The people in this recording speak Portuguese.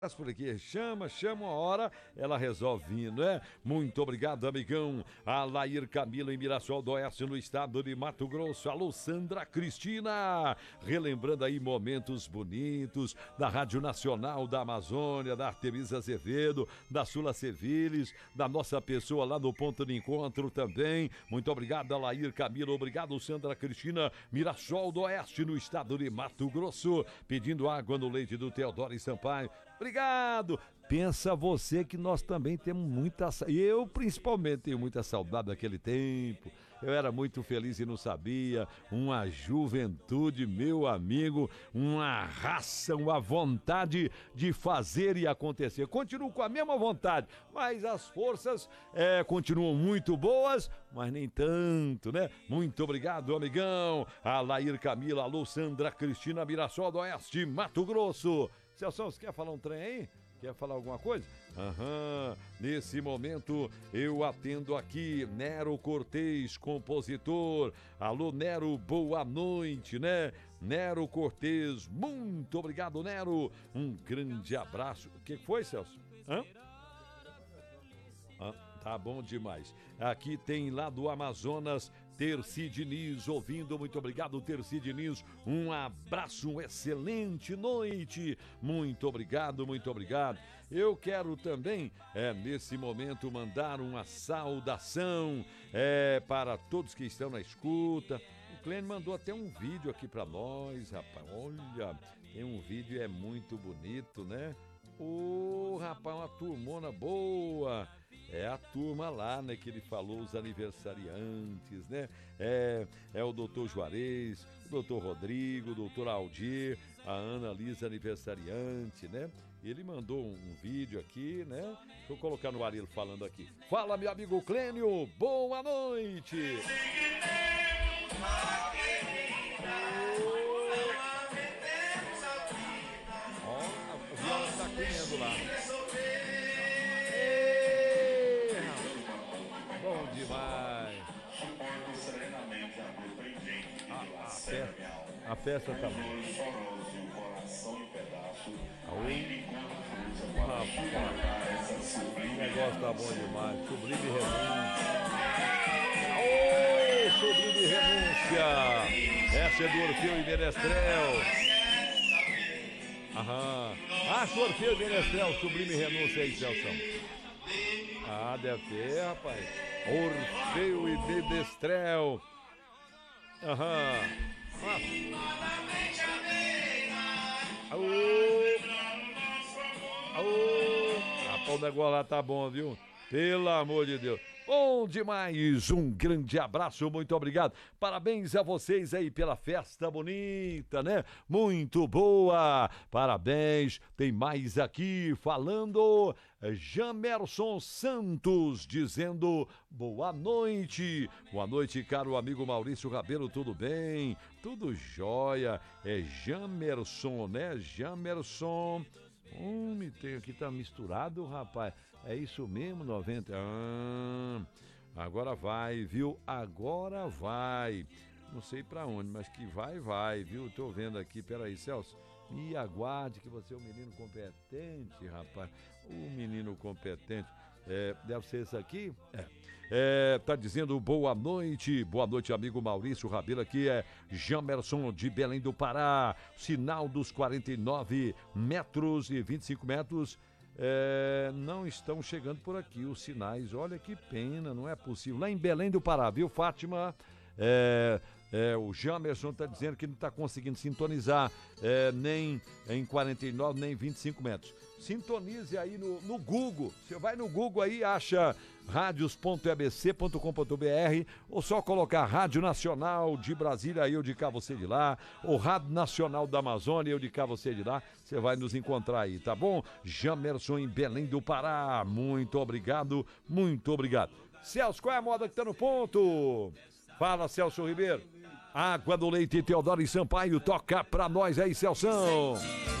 Por aqui, chama uma hora, ela resolve vir, né? Muito obrigado, amigão. Alair Camilo em Mirassol do Oeste, no estado de Mato Grosso. Alô, Sandra Cristina, relembrando aí momentos bonitos da Rádio Nacional da Amazônia, da Artemisa Azevedo, da Sula Seviles, da nossa pessoa lá no ponto de encontro também. Muito obrigado, Alair Camilo. Obrigado, Sandra Cristina, Mirassol do Oeste, no estado de Mato Grosso, pedindo água no leite do Teodoro e Sampaio. Obrigado! Pensa você que nós também temos muita... Eu, principalmente, tenho muita saudade daquele tempo. Eu era muito feliz e não sabia. Uma juventude, meu amigo, uma raça, uma vontade de fazer e acontecer. Continuo com a mesma vontade, mas as forças continuam muito boas, mas nem tanto, né? Muito obrigado, amigão. Alair Camila, alô, Sandra Cristina, Mirassol do Oeste, Mato Grosso. Celso, você quer falar um trem aí? Quer falar alguma coisa? Nesse momento eu atendo aqui Nero Cortez, compositor. Alô, Nero, boa noite, né? Nero Cortez, muito obrigado, Nero. Um grande abraço. O que foi, Celso? Tá bom demais. Aqui tem lá do Amazonas, Terci Diniz ouvindo. Muito obrigado, Terci Diniz. Um abraço, uma excelente noite. Muito obrigado, muito obrigado. Eu quero também, nesse momento, mandar uma saudação para todos que estão na escuta. O Clênio mandou até um vídeo aqui para nós, rapaz. Olha, tem um vídeo, é muito bonito, né? Rapaz, uma turmona boa. É a turma lá, né, que ele falou, os aniversariantes, né? É o doutor Juarez, o doutor Rodrigo, o doutor Aldir, a Ana Lisa aniversariante, né? Ele mandou um vídeo aqui, né? Deixa eu colocar no ar ele falando aqui. Fala, meu amigo Clênio, boa noite! Ó, a viola tá comendo lá. Bom demais. A festa tá boa. O negócio tá bom demais. Sublime renúncia. Sublime renúncia. Essa é do Orfeu e Menestrel. Orfeu e Menestrel, sublime renúncia aí, Celso. Deve ter, rapaz. Orfeu e Menestrel. Rapaz, o negócio lá tá bom, viu? Pelo amor de Deus. Bom demais, um grande abraço, muito obrigado. Parabéns a vocês aí pela festa bonita, né? Muito boa, parabéns. Tem mais aqui falando, Jamerson Santos dizendo boa noite. Boa noite, caro amigo Maurício Rabelo, tudo bem? Tudo jóia. É Jamerson, né? Jamerson. Tem aqui, tá misturado, rapaz. É isso mesmo, 90. Agora vai, viu? Agora vai. Não sei pra onde, mas que vai, viu? Tô vendo aqui, peraí, Celso. Me aguarde que você é um menino competente, rapaz. Um menino competente. Deve ser esse aqui? Tá dizendo boa noite, amigo Maurício Rabelo, aqui é Jamerson de Belém do Pará, sinal dos 49 metros e 25 metros, não estão chegando por aqui os sinais, olha que pena, não é possível, lá em Belém do Pará, viu, Fátima? O Jamerson está dizendo que não está conseguindo sintonizar nem em 49, nem 25 metros. Sintonize aí no Google. Você vai no Google aí, acha radios.ebc.com.br ou só colocar Rádio Nacional de Brasília, eu de cá, você de lá, ou Rádio Nacional da Amazônia, eu de cá, você de lá. Você vai nos encontrar aí, tá bom? Jamerson em Belém do Pará. Muito obrigado, muito obrigado. Celso, qual é a moda que tá no ponto? Fala, Celso Ribeiro. Água do Leite Teodoro e Sampaio, toca pra nós aí, Celção.